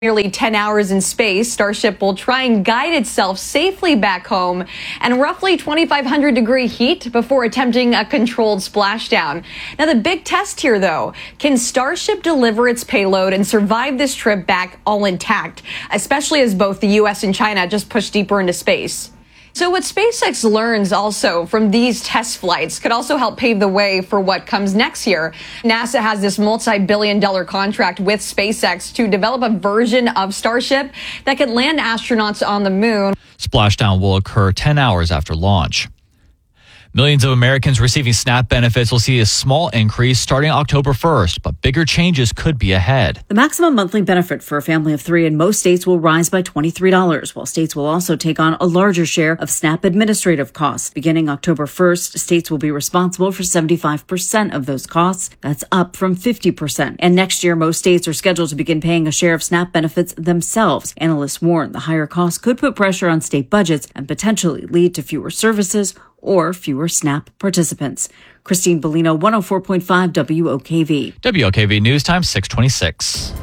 Nearly 10 hours in space, Starship will try and guide itself safely back home and roughly 2,500 degree heat before attempting a controlled splashdown. Now, the big test here, though, can Starship deliver its payload and survive this trip back all intact, especially as both the U.S. and China just push deeper into space? So what SpaceX learns also from these test flights could also help pave the way for what comes next year. NASA has this multi-billion-dollar contract with SpaceX to develop a version of Starship that could land astronauts on the moon. Splashdown will occur 10 hours after launch. Millions of Americans receiving SNAP benefits will see a small increase starting October 1st, but bigger changes could be ahead. The maximum monthly benefit for a family of 3 in most states will rise by $23, while states will also take on a larger share of SNAP administrative costs. Beginning October 1st, states will be responsible for 75% of those costs. That's up from 50%. And next year, most states are scheduled to begin paying a share of SNAP benefits themselves. Analysts warn the higher costs could put pressure on state budgets and potentially lead to fewer services or fewer SNAP participants. Christine Bellino, 104.5 WOKV. WOKV News Time 626.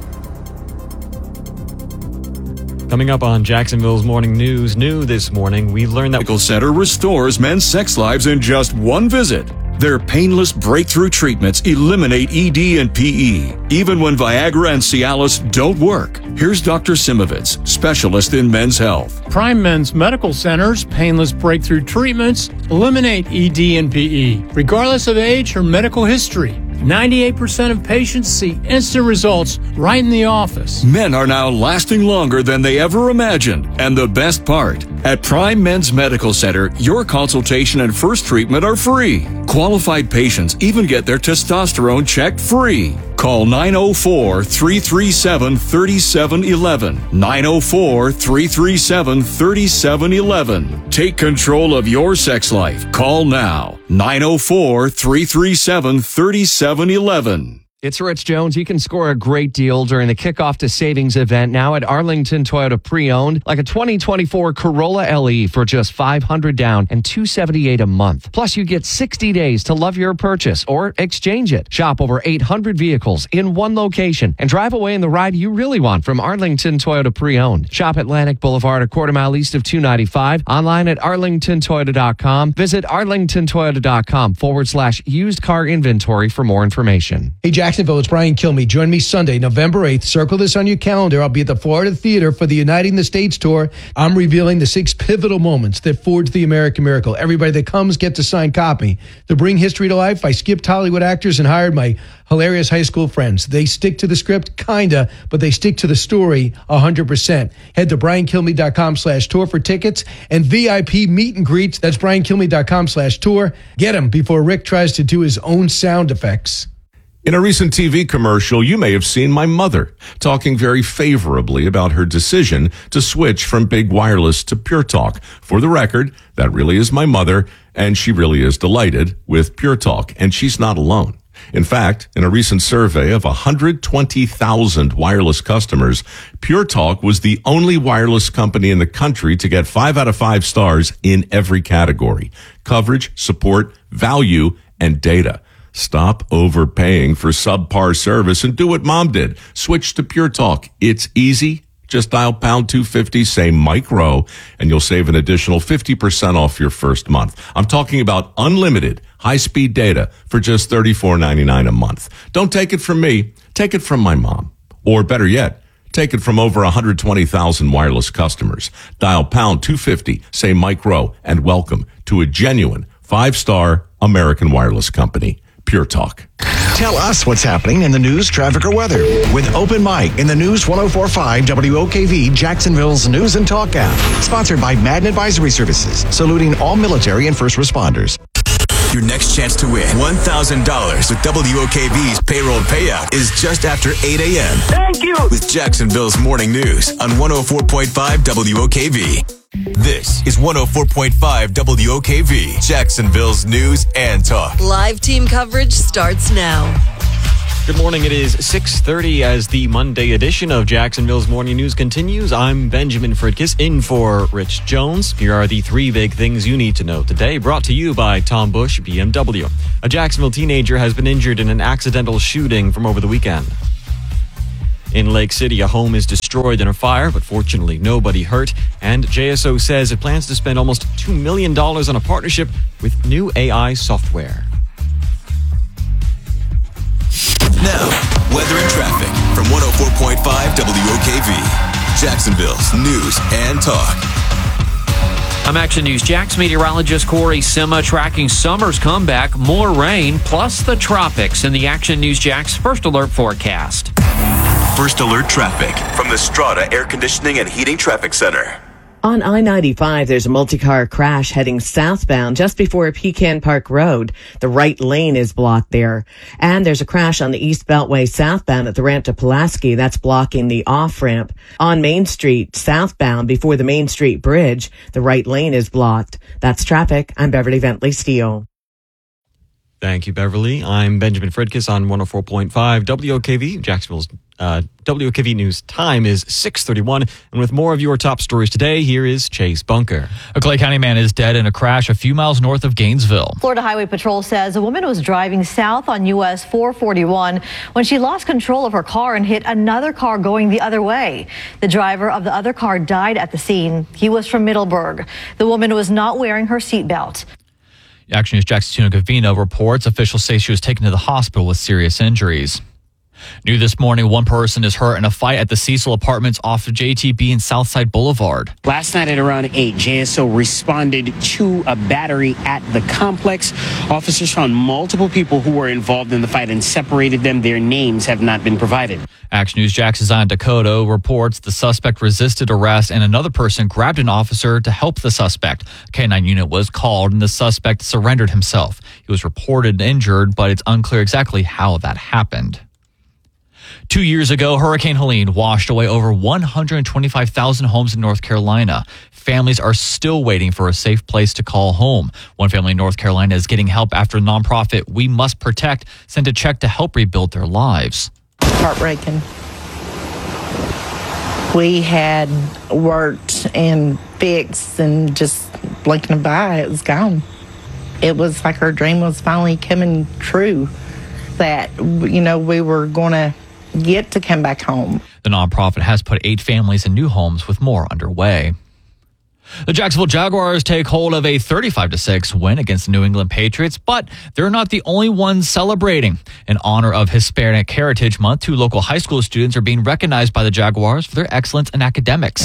Coming up on Jacksonville's Morning News, new this morning, we learned that Medical Center restores men's sex lives in just one visit. Their painless breakthrough treatments eliminate ED and PE, even when Viagra and Cialis don't work. Here's Dr. Simovitz, specialist in men's health. Prime Men's Medical Center's painless breakthrough treatments eliminate ED and PE, regardless of age or medical history. 98% of patients see instant results right in the office. Men are now lasting longer than they ever imagined. And the best part, at Prime Men's Medical Center, your consultation and first treatment are free. Qualified patients even get their testosterone checked free. Call 904-337-3711. 904-337-3711. Take control of your sex life. Call now. 904-337-3711. It's Rich Jones. You can score a great deal during the Kickoff to Savings event now at Arlington Toyota Pre-Owned, like a 2024 Corolla LE for just $500 down and $278 a month. Plus, you get 60 days to love your purchase or exchange it. Shop over 800 vehicles in one location and drive away in the ride you really want from Arlington Toyota Pre-Owned. Shop Atlantic Boulevard, a quarter mile east of 295. Online at arlingtontoyota.com. Visit arlingtontoyota.com/used car inventory for more information. Hey, Jacksonville, it's Brian Kilmeade. Join me Sunday, November 8th. Circle this on your calendar. I'll be at the Florida Theater for the Uniting the States tour. I'm revealing the 6 pivotal moments that forged the American miracle. Everybody that comes gets a signed copy. To bring history to life, I skipped Hollywood actors and hired my hilarious high school friends. They stick to the script, kinda, but they stick to the story 100%. Head to briankilmeade.com/tour for tickets and VIP meet and greets. That's briankilmeade.com/tour. Get them before Rick tries to do his own sound effects. In a recent TV commercial, you may have seen my mother talking very favorably about her decision to switch from big wireless to Pure Talk. For the record, that really is my mother, and she really is delighted with Pure Talk, and she's not alone. In fact, in a recent survey of 120,000 wireless customers, Pure Talk was the only wireless company in the country to get 5 out of 5 stars in every category: coverage, support, value, and data. Stop overpaying for subpar service and do what Mom did. Switch to Pure Talk. It's easy. Just dial pound 250, say Mike Rowe, and you'll save an additional 50% off your first month. I'm talking about unlimited high-speed data for just $34.99 a month. Don't take it from me. Take it from my mom. Or better yet, take it from over 120,000 wireless customers. Dial pound 250, say Mike Rowe, and welcome to a genuine 5-star American wireless company. Pure Talk. Tell us what's happening in the news, traffic, or weather with Open Mic in the News 104.5 WOKV, Jacksonville's News and Talk app. Sponsored by Madden Advisory Services, saluting all military and first responders. Your next chance to win $1,000 with WOKV's payroll payout is just after 8 a.m. Thank you. With Jacksonville's Morning News on 104.5 WOKV. This is 104.5 WOKV, Jacksonville's News and Talk. Live team coverage starts now. Good morning. It is 6:30 as the Monday edition of Jacksonville's Morning News continues. I'm Benjamin Fridkis in for Rich Jones. Here are the 3 big things you need to know today, brought to you by Tom Bush BMW. A Jacksonville teenager has been injured in an accidental shooting from over the weekend. In Lake City, a home is destroyed in a fire, but fortunately nobody hurt. And JSO says it plans to spend almost $2 million on a partnership with new AI software. Now, weather and traffic from 104.5 WOKV, Jacksonville's news and talk. I'm Action News Jax meteorologist Corey Sima tracking summer's comeback, more rain, plus the tropics in the Action News Jax First Alert forecast. First Alert traffic from the Strata Air Conditioning and Heating Traffic Center. On I-95, there's a multi-car crash heading southbound just before Pecan Park Road. The right lane is blocked there. And there's a crash on the East Beltway southbound at the ramp to Pulaski. That's blocking the off-ramp. On Main Street southbound before the Main Street Bridge, the right lane is blocked. That's traffic. I'm Beverly Bentley Steele. Thank you, Beverly. I'm Benjamin Fredkis on 104.5 WOKV. Jacksonville's WOKV News time is 6:31. And with more of your top stories today, here is Chase Bunker. A Clay County man is dead in a crash a few miles north of Gainesville. Florida Highway Patrol says a woman was driving south on US 441 when she lost control of her car and hit another car going the other way. The driver of the other car died at the scene. He was from Middleburg. The woman was not wearing her seatbelt. Action News Jack's Tuna Gavino reports officials say she was taken to the hospital with serious injuries. New this morning, one person is hurt in a fight at the Cecil Apartments off of JTB and Southside Boulevard. Last night at around 8, JSO responded to a battery at the complex. Officers found multiple people who were involved in the fight and separated them. Their names have not been provided. Action News Jack's Zion Dakota reports the suspect resisted arrest and another person grabbed an officer to help the suspect. A K-9 unit was called and the suspect surrendered himself. He was reported injured, but it's unclear exactly how that happened. 2 years ago, Hurricane Helene washed away over 125,000 homes in North Carolina. Families are still waiting for a safe place to call home. One family in North Carolina is getting help after nonprofit We Must Protect sent a check to help rebuild their lives. Heartbreaking. We had worked and fixed and just blinking an eye, it was gone. It was like our dream was finally coming true, that, we were going to get to come back home. The nonprofit has put 8 families in new homes with more underway. The Jacksonville Jaguars take hold of a 35-6 win against the New England Patriots, but they're not the only ones celebrating. In honor of Hispanic Heritage Month, 2 local high school students are being recognized by the Jaguars for their excellence in academics.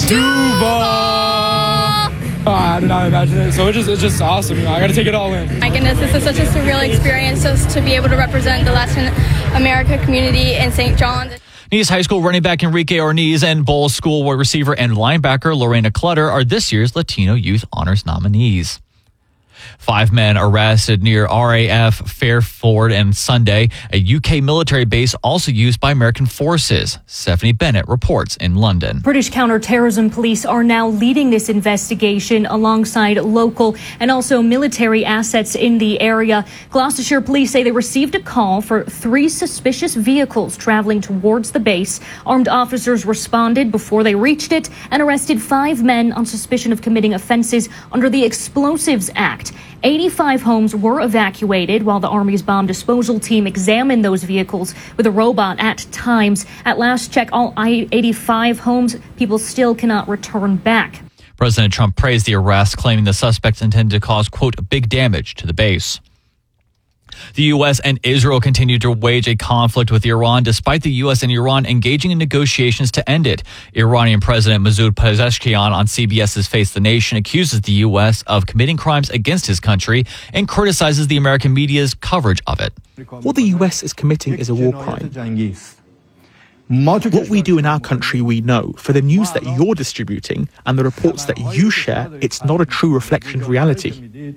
I did not imagine it, so it's just awesome. I got to take it all in. My goodness, this is such a surreal experience just to be able to represent the Latin America community in St. John's. Nice High School running back Enrique Orniz and Bowles School wide receiver and linebacker Lorena Clutter are this year's Latino Youth Honors nominees. 5 men arrested near RAF Fairford and Sunday, a UK military base also used by American forces. Stephanie Bennett reports in London. British counter-terrorism police are now leading this investigation alongside local and also military assets in the area. Gloucestershire police say they received a call for 3 suspicious vehicles traveling towards the base. Armed officers responded before they reached it and arrested 5 men on suspicion of committing offenses under the Explosives Act. 85 homes were evacuated while the Army's bomb disposal team examined those vehicles with a robot at times. At last check, all 85 homes, people still cannot return back. President Trump praised the arrest, claiming the suspects intended to cause, quote, big damage to the base. The U.S. and Israel continue to wage a conflict with Iran, despite the U.S. and Iran engaging in negotiations to end it. Iranian President Masoud Pezeshkian on CBS's Face the Nation accuses the U.S. of committing crimes against his country and criticizes the American media's coverage of it. What the U.S. is committing is a war crime. What we do in our country, we know. For the news that you're distributing and the reports that you share, it's not a true reflection of reality.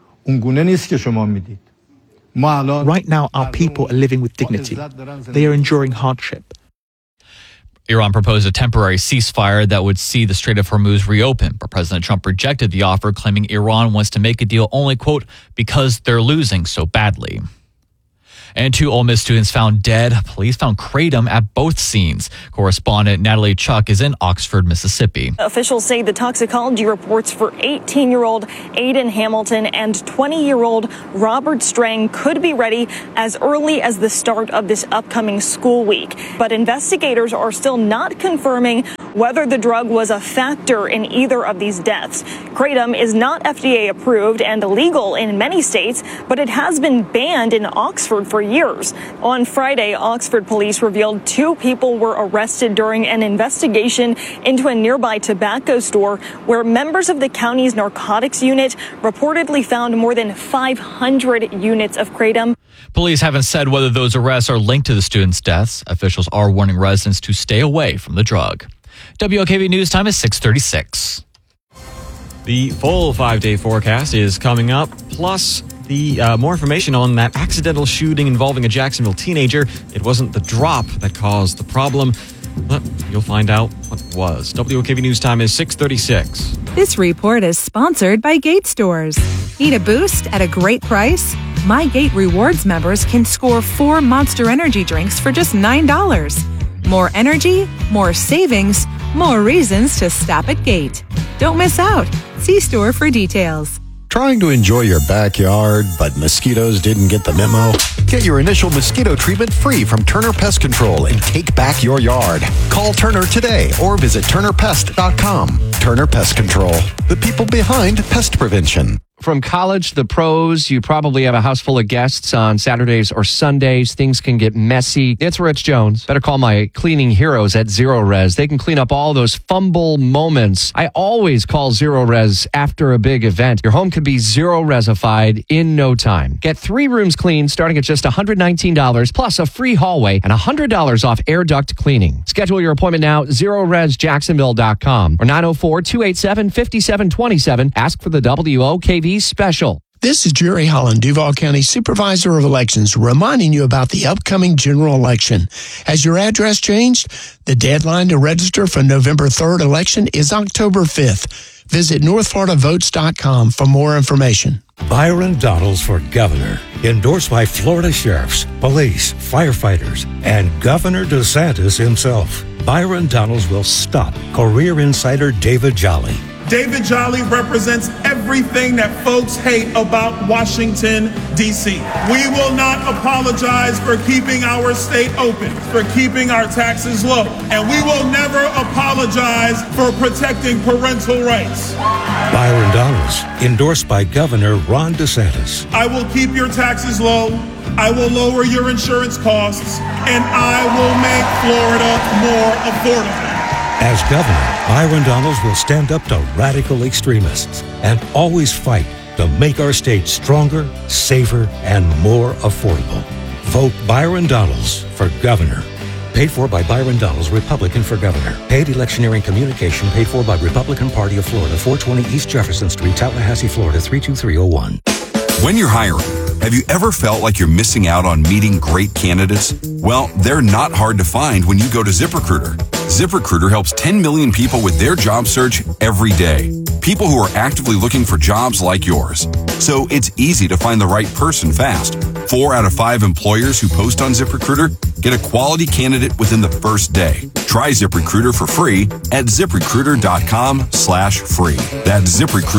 Right now, our people are living with dignity. They are enduring hardship. Iran proposed a temporary ceasefire that would see the Strait of Hormuz reopen, but President Trump rejected the offer, claiming Iran wants to make a deal only, quote, because they're losing so badly. And 2 Ole Miss students found dead. Police found kratom at both scenes. Correspondent Natalie Chuck is in Oxford, Mississippi. Officials say the toxicology reports for 18-year-old Aiden Hamilton and 20-year-old Robert Strang could be ready as early as the start of this upcoming school week. But investigators are still not confirming whether the drug was a factor in either of these deaths. Kratom is not FDA approved and illegal in many states, but it has been banned in Oxford for years. On Friday, Oxford police revealed 2 people were arrested during an investigation into a nearby tobacco store where members of the county's narcotics unit reportedly found more than 500 units of kratom. Police haven't said whether those arrests are linked to the students' deaths. Officials are warning residents to stay away from the drug. WOKV News Time is 6:36. The full 5-day forecast is coming up, plus the more information on that accidental shooting involving a Jacksonville teenager. It wasn't the drop that caused the problem, but you'll find out what was. WOKV News Time is 6:36. This report is sponsored by Gate Stores. Need a boost at a great price? My Gate Rewards members can score 4 Monster Energy drinks for just $9. More energy, more savings, more reasons to stop at Gate. Don't miss out. See store for details. Trying to enjoy your backyard, but mosquitoes didn't get the memo? Get your initial mosquito treatment free from Turner Pest Control and take back your yard. Call Turner today or visit turnerpest.com. Turner Pest Control, the people behind pest prevention. From college to the pros, you probably have a house full of guests on Saturdays or Sundays. Things can get messy. It's Rich Jones. Better call my cleaning heroes at Zero Res. They can clean up all those fumble moments. I always call Zero Res after a big event. Your home could be Zero Resified in no time. Get 3 rooms cleaned starting at just $119 plus a free hallway and $100 off air duct cleaning. Schedule your appointment now at ZeroResJacksonville.com or 904-287-5727. Ask for the WOKV special. This is Jerry Holland, Duval County Supervisor of Elections, reminding you about the upcoming general election. Has your address changed? The deadline to register for November 3rd election is October 5th. Visit NorthFloridaVotes.com for more information. Byron Donalds for governor. Endorsed by Florida sheriffs, police, firefighters, and Governor DeSantis himself. Byron Donalds will stop career insider David Jolly. David Jolly represents everything that folks hate about Washington, D.C. We will not apologize for keeping our state open, for keeping our taxes low, and we will never apologize for protecting parental rights. Byron Donalds, endorsed by Governor Ron DeSantis. I will keep your taxes low, I will lower your insurance costs, and I will make Florida more affordable. As governor, Byron Donalds will stand up to radical extremists and always fight to make our state stronger, safer, and more affordable. Vote Byron Donalds for governor. Paid for by Byron Donalds, Republican for governor. Paid electioneering communication paid for by Republican Party of Florida, 420 East Jefferson Street, Tallahassee, Florida, 32301. When you're hiring, have you ever felt like you're missing out on meeting great candidates? Well, they're not hard to find when you go to ZipRecruiter. ZipRecruiter helps 10 million people with their job search every day. People who are actively looking for jobs like yours. So it's easy to find the right person fast. 4 out of 5 employers who post on ZipRecruiter get a quality candidate within the first day. Try ZipRecruiter for free at ZipRecruiter.com/free. That's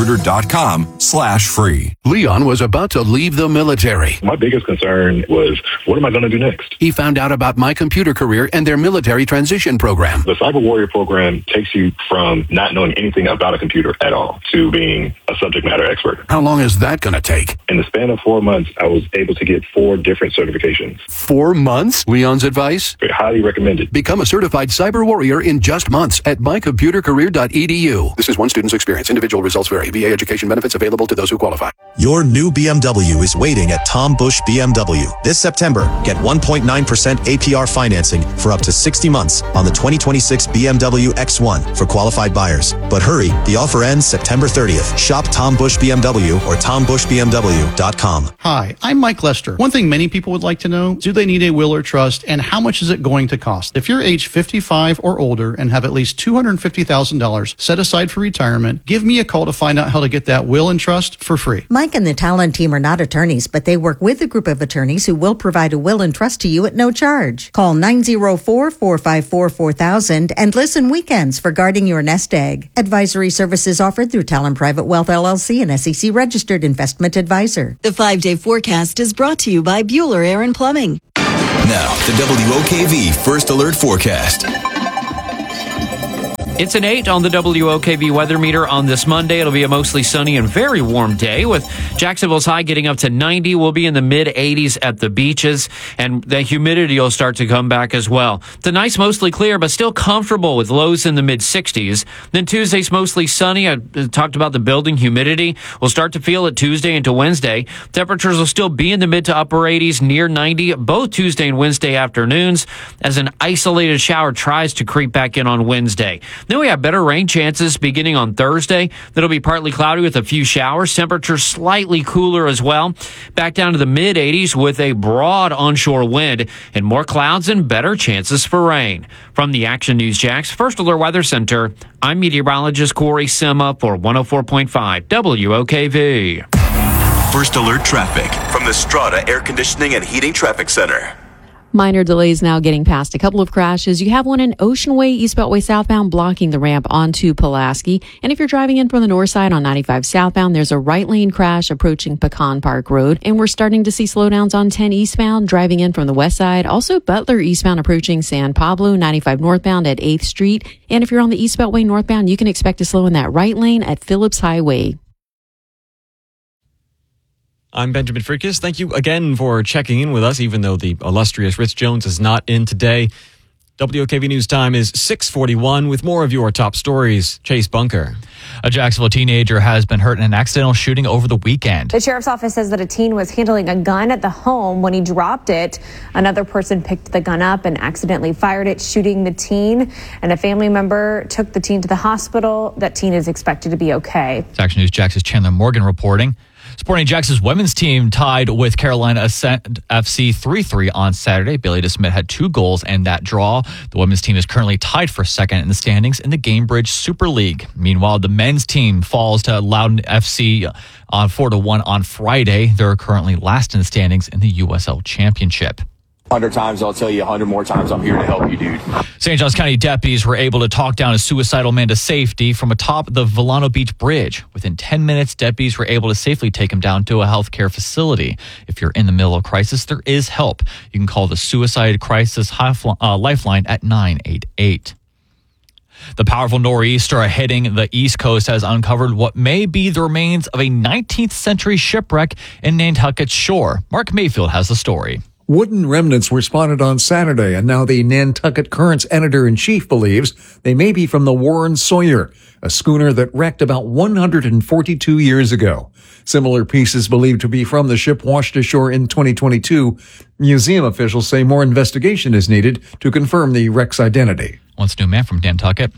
ZipRecruiter.com/free. Leon was about to leave the military. My biggest concern was, what am I going to do next? He found out about My Computer Career and their military transition program. The Cyber Warrior program takes you from not knowing anything about a computer at all to being a subject matter expert. How long is that going to take? In the span of 4 months, I was able to get 4 different certifications. 4 months? Leon's advice? Highly recommended. Become a certified cyber warrior in just months at mycomputercareer.edu. This is one student's experience. Individual results vary. VA education benefits available to those who qualify. Your new BMW is waiting at Tom Bush BMW. This September, get 1.9% APR financing for up to 60 months on the 2026 BMW X1 for qualified buyers. But hurry, the offer ends September 30th. Shop Tom Bush BMW or TomBushBMW.com. Hi, I'm Mike Lester. One thing many people would like to know, do they need a will or trust, and how much is it going to cost? If you're age 55 65 or older and have at least $250,000 set aside for retirement, give me a call to find out how to get that will and trust for free. Mike and the Talon team are not attorneys, but they work with a group of attorneys who will provide a will and trust to you at no charge. Call 904-454-4000 and listen weekends for guarding your nest egg. Advisory services offered through Talon Private Wealth LLC, an SEC registered investment advisor. The 5-day forecast is brought to you by Bueller Air and Plumbing. Now, the WOKV First Alert Forecast. It's an 8 on the WOKV weather meter on this Monday. It'll be a mostly sunny and very warm day with Jacksonville's high getting up to 90. We'll be in the mid-80s at the beaches, and the humidity will start to come back as well. Tonight's mostly clear, but still comfortable with lows in the mid-60s. Then Tuesday's mostly sunny. I talked about the building humidity. We'll start to feel it Tuesday into Wednesday. Temperatures will still be in the mid to upper 80s, near 90, both Tuesday and Wednesday afternoons, as an isolated shower tries to creep back in on Wednesday. Then we have better rain chances beginning on Thursday. That'll be partly cloudy with a few showers. Temperatures slightly cooler as well. Back down to the mid-80s with a broad onshore wind and more clouds and better chances for rain. From the Action News Jax First Alert Weather Center, I'm meteorologist Corey Sima for 104.5 WOKV. First Alert Traffic from the Strata Air Conditioning and Heating Traffic Center. Minor delays now getting past a couple of crashes. You have one in Ocean Way, East Beltway southbound, blocking the ramp onto Pulaski. And if you're driving in from the north side on 95 southbound, there's a right lane crash approaching Pecan Park Road. And we're starting to see slowdowns on 10 eastbound, driving in from the west side. Also Butler eastbound approaching San Pablo, 95 northbound at 8th Street. And if you're on the East Beltway northbound, you can expect to slow in that right lane at Phillips Highway. I'm Benjamin Frickus. Thank you again for checking in with us, even though the illustrious Rich Jones is not in today. WOKV News time is 6:41 with more of your top stories. Chase Bunker. A Jacksonville teenager has been hurt in an accidental shooting over the weekend. The sheriff's office says that a teen was handling a gun at the home when he dropped it. Another person picked the gun up and accidentally fired it, shooting the teen. And a family member took the teen to the hospital. That teen is expected to be okay. It's Action News Jax's Chandler Morgan reporting. Sporting Jackson's women's team tied with Carolina Ascent FC 3-3 on Saturday. Bailey DeSmit had 2 goals in that draw. The women's team is currently tied for second in the standings in the Gamebridge Super League. Meanwhile, the men's team falls to Loudoun FC on 4-1 on Friday. They're currently last in the standings in the USL Championship. 100 times, I'll tell you 100 more times, I'm here to help you, dude. St. Johns County deputies were able to talk down a suicidal man to safety from atop the Volano Beach Bridge. Within 10 minutes, deputies were able to safely take him down to a healthcare facility. If you're in the middle of crisis, there is help. You can call the Suicide Crisis Lifeline at 988. The powerful nor'easter hitting the East Coast has uncovered what may be the remains of a 19th century shipwreck in Nantucket's shore. Mark Mayfield has the story. Wooden remnants were spotted on Saturday, and now the Nantucket Current's editor-in-chief believes they may be from the Warren Sawyer, a schooner that wrecked about 142 years ago. Similar pieces believed to be from the ship washed ashore in 2022. Museum officials say more investigation is needed to confirm the wreck's identity. What's new, man, from Nantucket?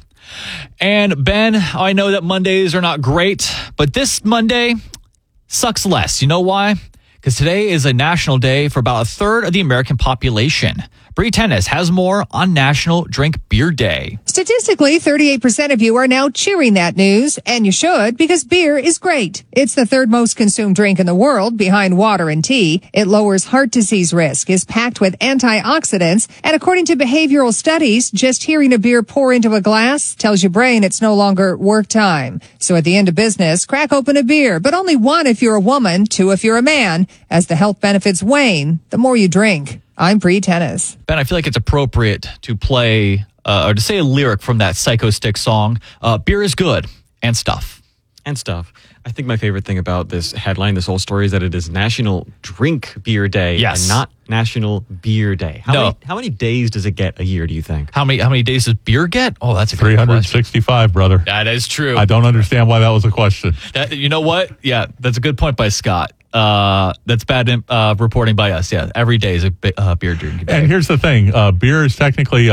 And Ben, I know that Mondays are not great, but this Monday sucks less. You know why? Because today is a national day for about a third of the American population. Bree Tennis has more on National Drink Beer Day. Statistically, 38% of you are now cheering that news, and you should, because beer is great. It's the third most consumed drink in the world, behind water and tea. It lowers heart disease risk, is packed with antioxidants, and according to behavioral studies, just hearing a beer pour into a glass tells your brain it's no longer work time. So at the end of business, crack open a beer, but only 1 if you're a woman, 2 if you're a man. As the health benefits wane, the more you drink. I'm Bree Tennis. Ben, I feel like it's appropriate to play or to say a lyric from that Psycho Stick song. Beer is good and stuff. And stuff. I think my favorite thing about this headline, this whole story, is that it is National Drink Beer Day, yes, and not National Beer Day. How many days does it get a year, do you think? How many days does beer get? Oh, that's a good 365, brother. That is true. I don't understand why that was a question. You know what? Yeah, that's a good point by Scott. That's bad reporting by us. Yeah, every day is a beer drinking day. And here's the thing: beer is technically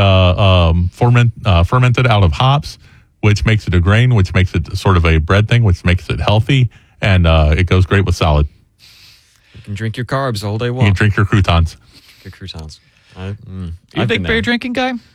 fermented out of hops, which makes it a grain, which makes it sort of a bread thing, which makes it healthy, and it goes great with salad. You can drink your carbs all day long. You can drink your croutons. You a big beer drinking guy?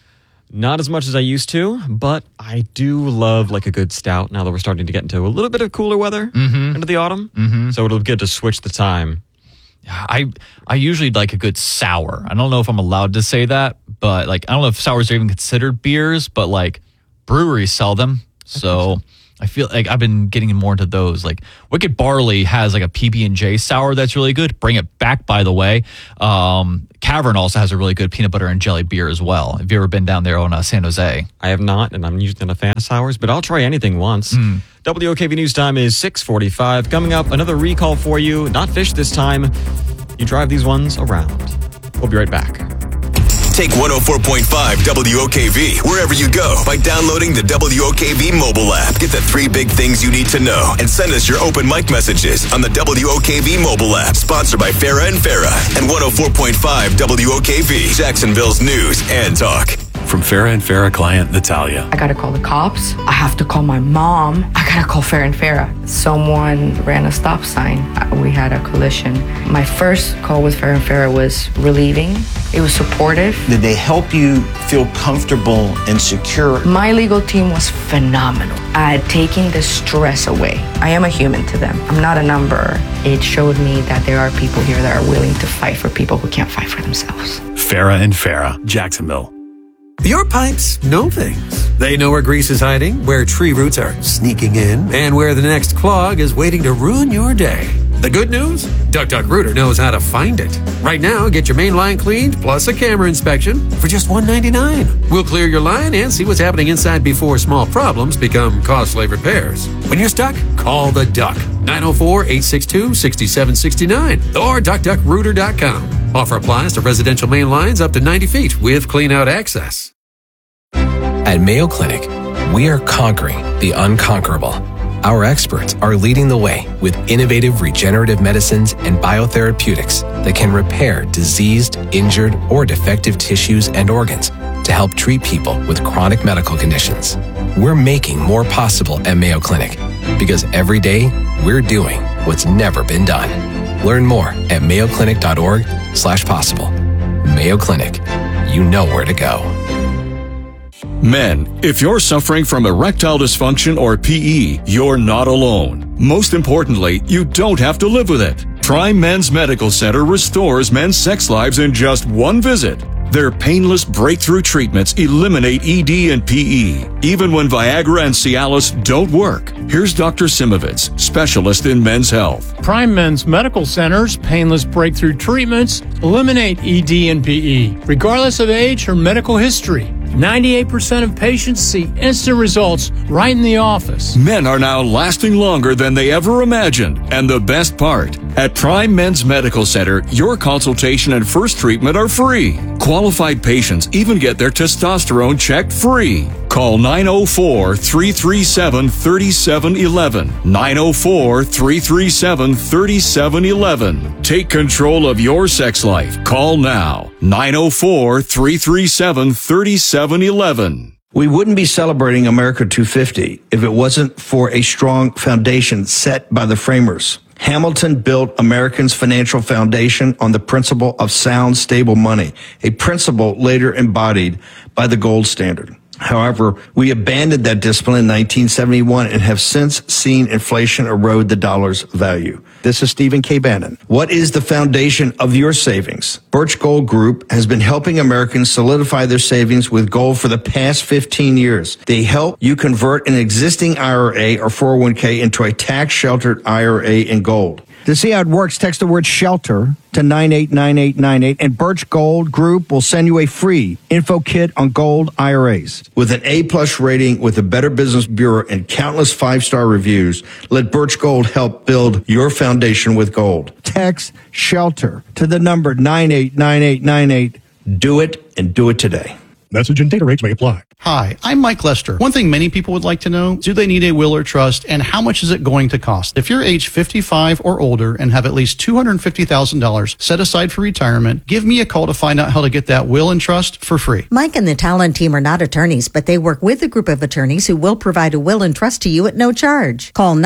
Not as much as I used to, but I do love like a good stout now that we're starting to get into a little bit of cooler weather into the autumn. So it'll be good to switch the time. I usually like a good sour. I don't know if I'm allowed to say that, but like I don't know if sours are even considered beers, but like breweries sell them. So I feel like I've been getting more into those. Like Wicked Barley has like a PB&J sour that's really good. Bring It Back, by the way. Cavern also has a really good peanut butter and jelly beer as well. Have you ever been down there on San Jose? I have not, and I'm usually not a fan of sours, but I'll try anything once. WOKV News time is 6:45. Coming up, another recall for you. Not fish this time. You drive these ones around. We'll be right back. Take 104.5 WOKV wherever you go by downloading the WOKV mobile app. Get the 3 big things you need to know and send us your open mic messages on the WOKV mobile app. Sponsored by Farah and Farah and 104.5 WOKV, Jacksonville's news and talk. From Farah and Farah client Natalia. I gotta call the cops. I have to call my mom. I gotta call Farah and Farah. Someone ran a stop sign. We had a collision. My first call with Farah and Farah was relieving. It was supportive. Did they help you feel comfortable and secure? My legal team was phenomenal at taking the stress away. I am a human to them. I'm not a number. It showed me that there are people here that are willing to fight for people who can't fight for themselves. Farah and Farah, Jacksonville. Your pipes know things. They know where grease is hiding, where tree roots are sneaking in, and where the next clog is waiting to ruin your day. The good news? Duck Rooter knows how to find it. Right now, get your main line cleaned plus a camera inspection for just $199. We'll clear your line and see what's happening inside before small problems become costly repairs. When you're stuck, call the Duck. 904-862-6769 or duckduckrooter.com. Offer applies to residential main lines up to 90 feet with clean-out access. At Mayo Clinic, we are conquering the unconquerable. Our experts are leading the way with innovative regenerative medicines and biotherapeutics that can repair diseased, injured, or defective tissues and organs to help treat people with chronic medical conditions. We're making more possible at Mayo Clinic because every day we're doing what's never been done. Learn more at mayoclinic.org/possible. Mayo Clinic, you know where to go. Men, if you're suffering from erectile dysfunction or PE, you're not alone. Most importantly, you don't have to live with it. Prime Men's Medical Center restores men's sex lives in just one visit. Their painless breakthrough treatments eliminate ED and PE, even when Viagra and Cialis don't work. Here's Dr. Simovitz, specialist in men's health. Prime Men's Medical Center's painless breakthrough treatments eliminate ED and PE, regardless of age or medical history. 98% of patients see instant results right in the office. Men are now lasting longer than they ever imagined. And the best part, at Prime Men's Medical Center, your consultation and first treatment are free. Qualified patients even get their testosterone checked free. Call 904-337-3711. 904-337-3711. Take control of your sex life. Call now. 904-337-3711. We wouldn't be celebrating America 250 if it wasn't for a strong foundation set by the framers. Hamilton built Americans' financial foundation on the principle of sound, stable money, a principle later embodied by the gold standard. However, we abandoned that discipline in 1971 and have since seen inflation erode the dollar's value. This is Stephen K. Bannon. What is the foundation of your savings? Birch Gold Group has been helping Americans solidify their savings with gold for the past 15 years. They help you convert an existing IRA or 401k into a tax-sheltered IRA in gold. To see how it works, text the word SHELTER to 989898, and Birch Gold Group will send you a free info kit on gold IRAs. With an A-plus rating with the Better Business Bureau and countless five-star reviews, let Birch Gold help build your foundation with gold. Text SHELTER to the number 989898. Do it, and do it today. Message and data rates may apply. Hi, I'm Mike Lester. One thing many people would like to know, do they need a will or trust, and how much is it going to cost? If you're age 55 or older and have at least $250,000 set aside for retirement, give me a call to find out how to get that will and trust for free. Mike and the Talon team are not attorneys, but they work with a group of attorneys who will provide a will and trust to you at no charge. Call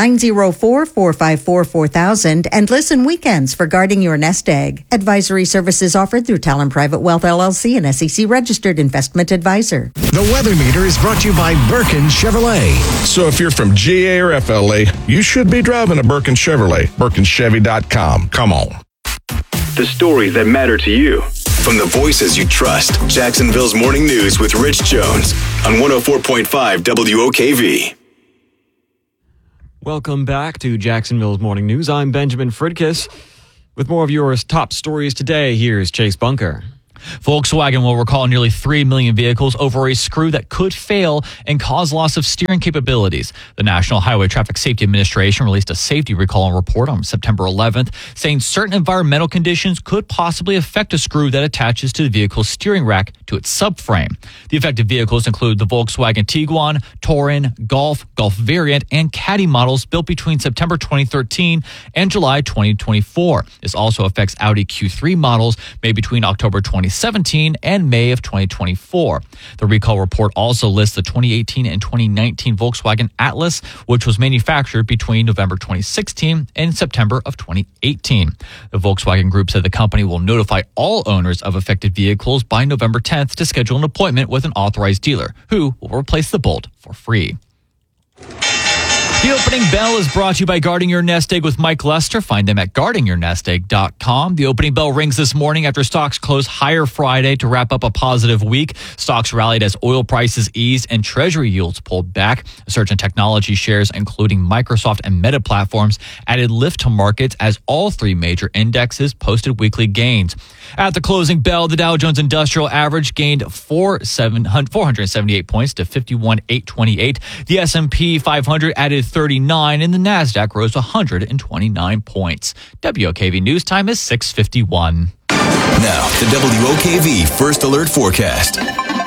904-454-4000 and listen weekends for guarding your nest egg. Advisory services offered through Talon Private Wealth LLC, an SEC registered investment advisor. The Weather Meter is brought to you by Birkin Chevrolet. So if you're from GA or FLA, you should be driving a Birkin Chevrolet. BirkinChevy.com. Come on. The stories that matter to you. From the voices you trust. Jacksonville's Morning News with Rich Jones on 104.5 WOKV. Welcome back to Jacksonville's Morning News. I'm Benjamin Fridkiss. With more of your top stories today, here's Chase Bunker. Volkswagen will recall nearly 3 million vehicles over a screw that could fail and cause loss of steering capabilities. The National Highway Traffic Safety Administration released a safety recall report on September 11th, saying certain environmental conditions could possibly affect a screw that attaches to the vehicle's steering rack to its subframe. The affected vehicles include the Volkswagen Tiguan, Touran, Golf Variant, and Caddy models built between September 2013 and July 2024. This also affects Audi Q3 models made between October 2017 and May of 2024. The recall report also lists the 2018 and 2019 Volkswagen Atlas, which was manufactured between November 2016 and September of 2018. The Volkswagen Group said the company will notify all owners of affected vehicles by November 10th to schedule an appointment with an authorized dealer who will replace the Bolt for free. The opening bell is brought to you by Guarding Your Nest Egg with Mike Lester. Find them at guardingyournestegg.com. The opening bell rings this morning after stocks closed higher Friday to wrap up a positive week. Stocks rallied as oil prices eased and treasury yields pulled back. A surge in technology shares, including Microsoft and Meta platforms, added lift to markets as all three major indexes posted weekly gains. At the closing bell, the Dow Jones Industrial Average gained 478 points to 51,828. The S&P 500 added 39, and the NASDAQ rose 129 points. WOKV News Time is 6:51. Now, the WOKV First Alert Forecast.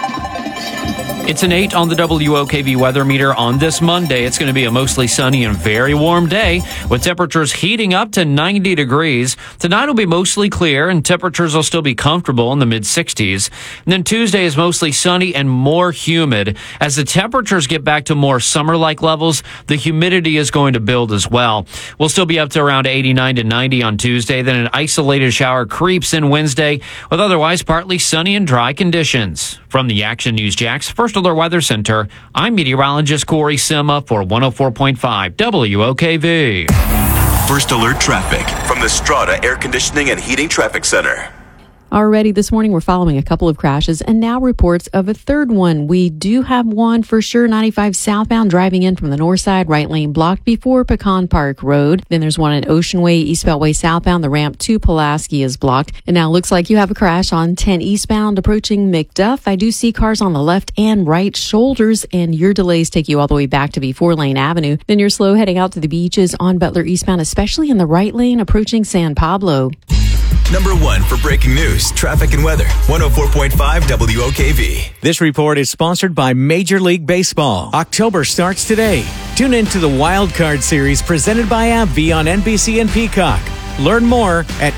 It's an 8 on the WOKV weather meter on this Monday. It's going to be a mostly sunny and very warm day with temperatures heating up to 90 degrees. Tonight will be mostly clear and temperatures will still be comfortable in the mid-60s. And then Tuesday is mostly sunny and more humid. As the temperatures get back to more summer-like levels, the humidity is going to build as well. We'll still be up to around 89 to 90 on Tuesday. Then an isolated shower creeps in Wednesday with otherwise partly sunny and dry conditions. From the Action News Jax First Alert Weather Center, I'm meteorologist Corey Sima for 104.5 WOKV. First Alert Traffic from the Strata Air Conditioning and Heating Traffic Center. Already this morning, we're following a couple of crashes and now reports of a third one. We do have one for sure, 95 southbound driving in from the north side, right lane blocked before Pecan Park Road. Then there's one at Ocean Way, East Beltway southbound. The ramp to Pulaski is blocked. And now it looks like you have a crash on 10 eastbound approaching McDuff. I do see cars on the left and right shoulders, and your delays take you all the way back to before Lane Avenue. Then you're slow heading out to the beaches on Butler eastbound, especially in the right lane approaching San Pablo. Number one for breaking news, traffic, and weather. 104.5 WOKV. This report is sponsored by Major League Baseball. October starts today. Tune in to the Wild Card Series presented by AbbVie on NBC and Peacock. Learn more at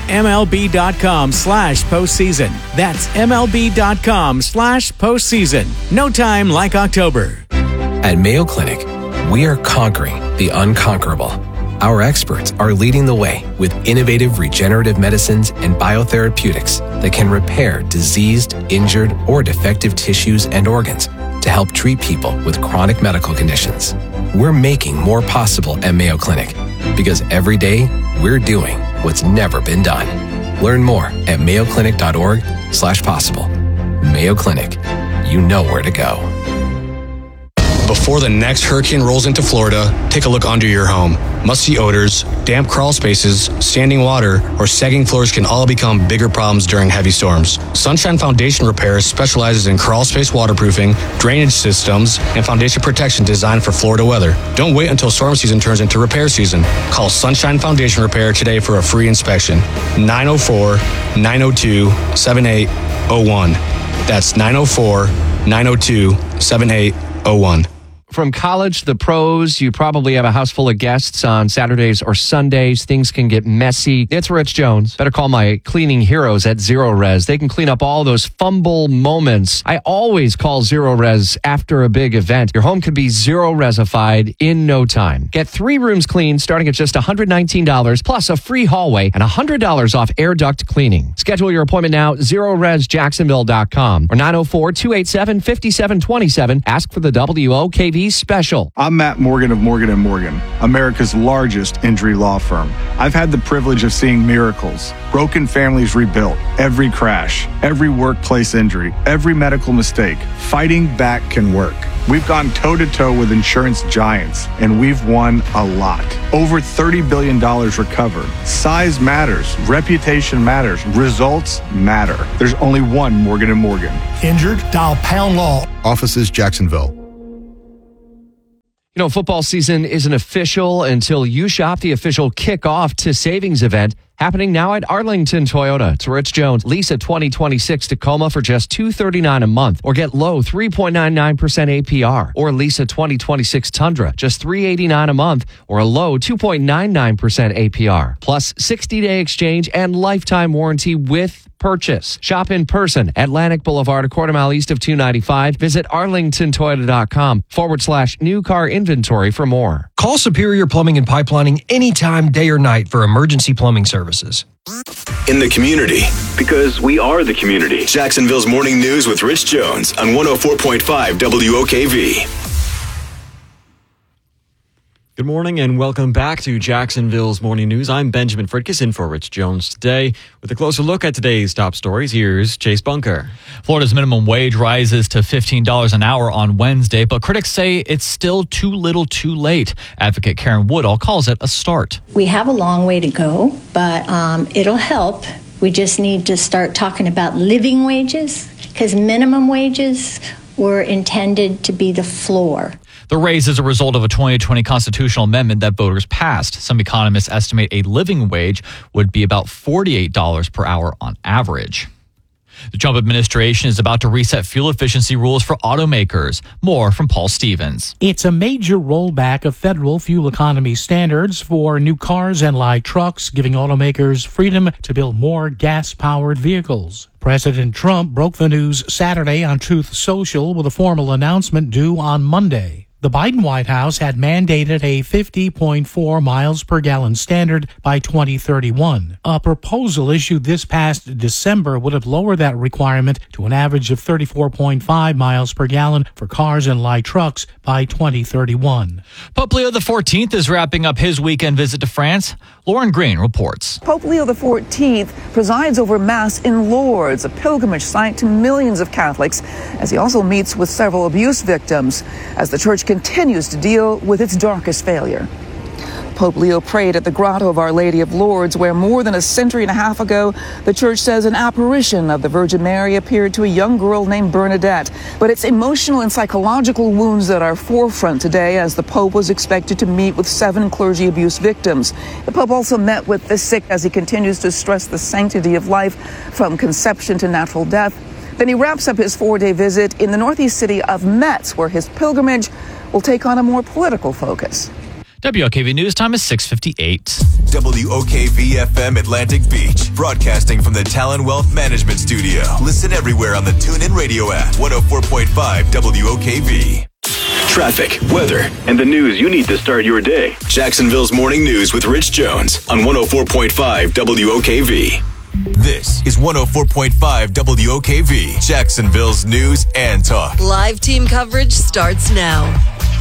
MLB.com/postseason. That's MLB.com/postseason. No time like October. At Mayo Clinic, we are conquering the unconquerable. Our experts are leading the way with innovative regenerative medicines and biotherapeutics that can repair diseased, injured, or defective tissues and organs to help treat people with chronic medical conditions. We're making more possible at Mayo Clinic because every day we're doing what's never been done. Learn more at mayoclinic.org/possible. Mayo Clinic, you know where to go. Before the next hurricane rolls into Florida, take a look under your home. Musty odors, damp crawl spaces, standing water, or sagging floors can all become bigger problems during heavy storms. Sunshine Foundation Repair specializes in crawl space waterproofing, drainage systems, and foundation protection designed for Florida weather. Don't wait until storm season turns into repair season. Call Sunshine Foundation Repair today for a free inspection. 904-902-7801. That's 904 902-7801. From college to the pros, you probably have a house full of guests on Saturdays or Sundays. Things can get messy. It's Rich Jones. Better call my cleaning heroes at Zero Res. They can clean up all those fumble moments. I always call Zero Res after a big event. Your home could be Zero Resified in no time. Get 3 rooms cleaned starting at just $119 plus a free hallway and $100 off air duct cleaning. Schedule your appointment now, ZeroResJacksonville.com or 904-287-5727. Ask for the WOKV special. I'm Matt Morgan of Morgan & Morgan, America's largest injury law firm. I've had the privilege of seeing miracles, broken families rebuilt, every crash, every workplace injury, every medical mistake. Fighting back can work. We've gone toe-to-toe with insurance giants, and we've won a lot. Over $30 billion recovered. Size matters. Reputation matters. Results matter. There's only one Morgan & Morgan. Injured? Dial Pound Law. Offices Jacksonville. You know, football season isn't official until you shop the official kickoff to savings event happening now at Arlington Toyota. It's Rich Jones. Lease a 2026 Tacoma for just $239 a month, or get low 3.99% APR, or lease a 2026 Tundra, just $389 a month, or a low 2.99% APR, plus 60-day exchange and lifetime warranty with purchase. Shop in person, Atlantic Boulevard, a quarter mile east of 295. Visit arlingtontoyota.com/new car inventory for more. Call Superior Plumbing and Pipelining anytime, day or night for emergency plumbing services. In the community, because we are the community. Jacksonville's Morning News with Rich Jones on 104.5 WOKV. Good morning and welcome back to Jacksonville's Morning News. I'm Benjamin Fritkus in for Rich Jones today. With a closer look at today's top stories, here's Chase Bunker. Florida's minimum wage rises to $15 an hour on Wednesday, but critics say it's still too little too late. Advocate Karen Woodall calls it a start. We have a long way to go, but it'll help. We just need to start talking about living wages, because minimum wages were intended to be the floor. The raise is a result of a 2020 constitutional amendment that voters passed. Some economists estimate a living wage would be about $48 per hour on average. The Trump administration is about to reset fuel efficiency rules for automakers. More from Paul Stevens. It's a major rollback of federal fuel economy standards for new cars and light trucks, giving automakers freedom to build more gas-powered vehicles. President Trump broke the news Saturday on Truth Social with a formal announcement due on Monday. The Biden White House had mandated a 50.4 miles per gallon standard by 2031. A proposal issued this past December would have lowered that requirement to an average of 34.5 miles per gallon for cars and light trucks by 2031. Pope Leo XIV is wrapping up his weekend visit to France. Lauren Green reports. Pope Leo XIV presides over Mass in Lourdes, a pilgrimage site to millions of Catholics, as he also meets with several abuse victims as the church continues to deal with its darkest failure. Pope Leo prayed at the Grotto of Our Lady of Lourdes, where more than a century and a half ago, the church says an apparition of the Virgin Mary appeared to a young girl named Bernadette. But it's emotional and psychological wounds that are forefront today, as the Pope was expected to meet with 7 clergy abuse victims. The Pope also met with the sick as he continues to stress the sanctity of life from conception to natural death. Then he wraps up his 4-day visit in the northeast city of Metz, where his pilgrimage will take on a more political focus. WOKV News time is 6:58. WOKV-FM Atlantic Beach, broadcasting from the Talon Wealth Management Studio. Listen everywhere on the TuneIn Radio app, 104.5 WOKV. Traffic, weather, and the news you need to start your day. Jacksonville's Morning News with Rich Jones on 104.5 WOKV. This is 104.5 WOKV, Jacksonville's News and Talk. Live team coverage starts now.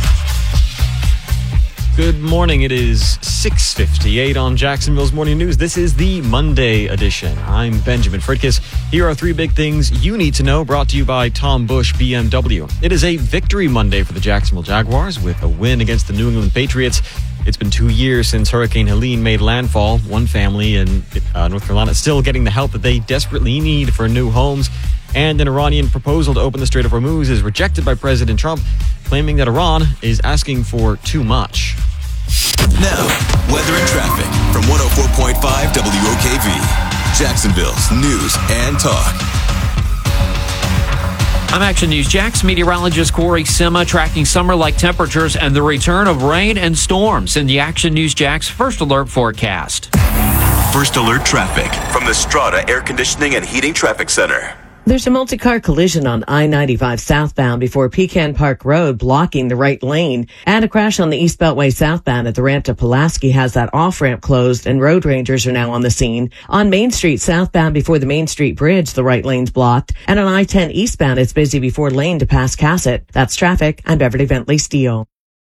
Good morning. It is 6:58 on Jacksonville's Morning News. This is the Monday edition. I'm Benjamin Fritkus. Here are 3 big things you need to know, brought to you by Tom Busch BMW. It is a victory Monday for the Jacksonville Jaguars with a win against the New England Patriots. It's been 2 years since Hurricane Helene made landfall. One family in North Carolina is still getting the help that they desperately need for new homes. And an Iranian proposal to open the Strait of Hormuz is rejected by President Trump, claiming that Iran is asking for too much. Now, weather and traffic from 104.5 WOKV, Jacksonville's News and Talk. I'm Action News Jax meteorologist Corey Sima tracking summer-like temperatures and the return of rain and storms in the Action News Jax First Alert forecast. First Alert traffic from the Strata Air Conditioning and Heating Traffic Center. There's a multi-car collision on I-95 southbound before Pecan Park Road, blocking the right lane. And a crash on the East Beltway southbound at the ramp to Pulaski has that off-ramp closed, and road rangers are now on the scene. On Main Street southbound before the Main Street Bridge, the right lane's blocked. And on I-10 eastbound, it's busy before Lane to pass Cassett. That's traffic. I'm Beverly Bentley Steele.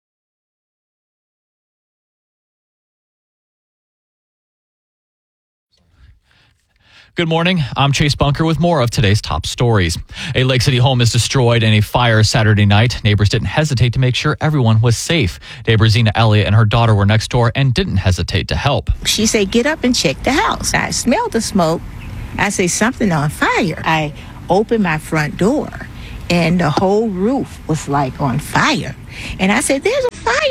Good morning. I'm Chase Bunker with more of today's top stories. A Lake City home is destroyed in a fire Saturday night. Neighbors didn't hesitate to make sure everyone was safe. Neighbor Zena Elliott and her daughter were next door and didn't hesitate to help. She said, get up and check the house. I smelled the smoke. I say, something on fire. I opened my front door and the whole roof was like on fire. And I said, there's